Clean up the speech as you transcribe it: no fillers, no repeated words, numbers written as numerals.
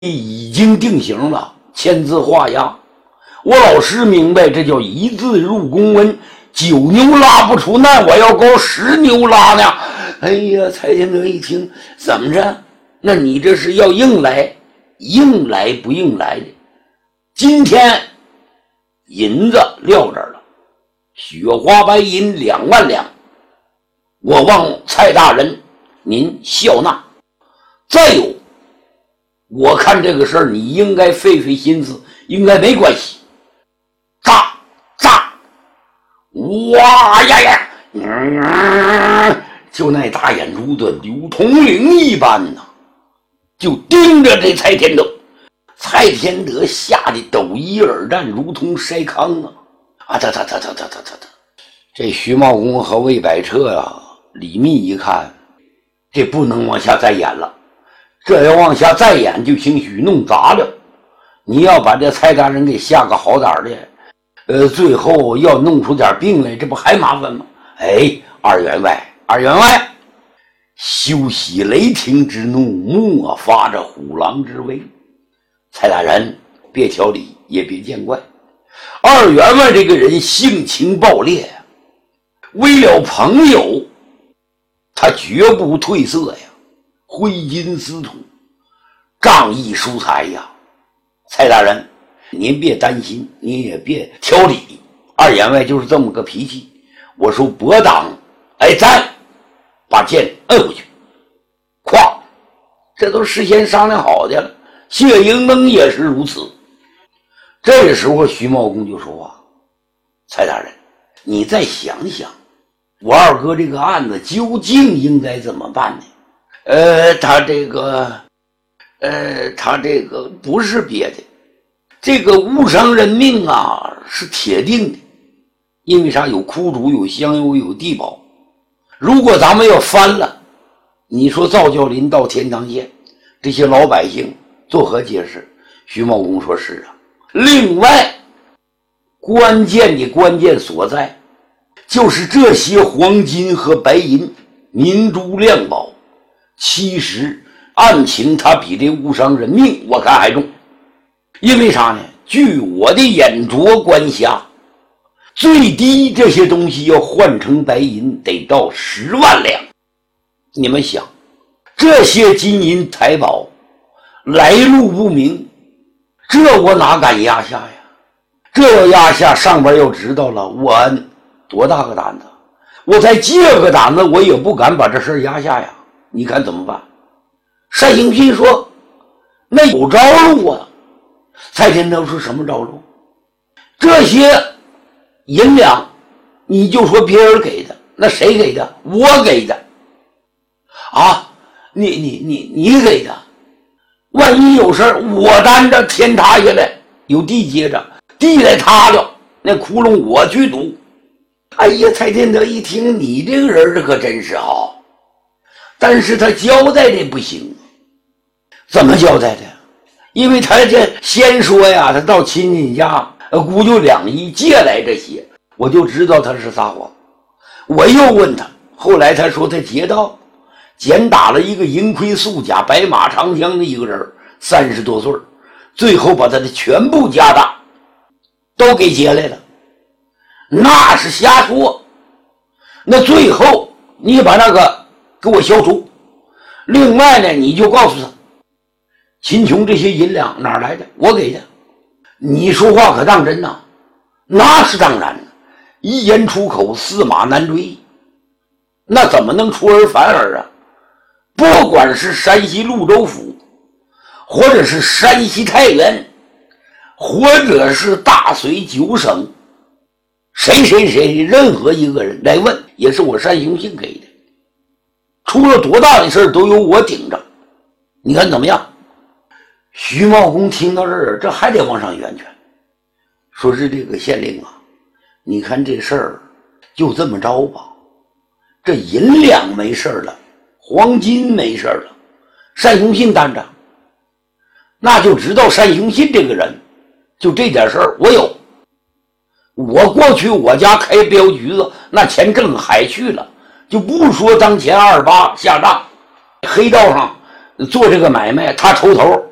已经定型了，签字画押。我老师明白，这叫一字入公文，9牛拉不出难，我要搞10牛拉呢。哎呀，蔡天德一听，怎么着？那你这是要硬来？硬来不硬来的？今天银子撂这儿了，雪花白银2万两，我望蔡大人您笑纳。再有，我看这个事儿你应该费费心思，应该没关系。炸炸，哇呀呀，就那大眼珠子刘统领一般呐，就盯着这蔡天德。蔡天德吓得抖衣而战，如同筛糠啊！这徐茂公和魏百彻啊，李密一看，这不能往下再演了，这要往下再演就兴许弄砸了。你要把这蔡大人给下个好歹的，最后要弄出点病来，这不还麻烦吗？哎，二员外，休息雷霆之怒，莫发着虎狼之威。蔡大人别挑理，也别见怪。二员外这个人性情暴烈呀，为了朋友，他绝不褪色呀，挥金似土，仗义疏财呀。蔡大人，您别担心，您也别挑理，二员外就是这么个脾气。我说伯党，哎，咱把剑摁回去，哐，这都事先商量好的了。谢英登也是如此。这时候徐茂公就说话：“蔡大人，你再想想，我二哥这个案子究竟应该怎么办呢？他这个不是别的，这个误伤人命啊是铁定的，因为啥？有哭主，有香油，有地保。如果咱们要翻了，你说赵教林到天堂县，这些老百姓作何解释？”徐茂公说：“是啊。另外，关键所在，就是这些黄金和白银、明珠亮宝，其实案情它比这误伤人命我看还重。因为啥呢？据我的眼拙观察，最低这些东西要换成白银得到10万两。你们想，这些金银财宝来路不明，这我哪敢压下呀？这要压下，上边要知道了，我多大个胆子？我再借个胆子，我也不敢把这事压下呀。你看怎么办？”单行信说：“那有招路啊。”蔡天德说：“什么招路？这些银两，你就说别人给的，那谁给的？我给的。啊，你给的。万一有事我担着，天塌下来，有地接着，地来塌了，那窟窿我去堵。”哎呀，蔡天德一听，你这个人可真是好，但是他交代的不行。怎么交代的？因为他这先说呀，他到亲戚家估就2亿借来这些，我就知道他是撒谎。我又问他，后来他说他劫道，捡打了一个银盔素甲、白马长枪的一个人，30多岁，最后把他的全部家当都给劫来了。那是瞎说。那最后你把那个给我消除。另外呢，你就告诉他，秦琼这些银两哪儿来的？我给的。你说话可当真呐？那是当然的，一言出口，驷马难追，那怎么能出尔反尔啊？不管是山西潞州府，或者是山西太原，或者是大绥9省，谁任何一个人来问，也是我单行信给的。出了多大的事都由我顶着，你看怎么样？徐茂公听到这儿，这还得往上圆圈，说是这个县令啊，你看这事儿就这么着吧，这银两没事了，黄金没事了，单行信担着，那就知道单行信这个人，就这点事儿我有。我过去我家开镖局子，那钱挣海去了，就不说当前28下账，黑道上做这个买卖他抽头，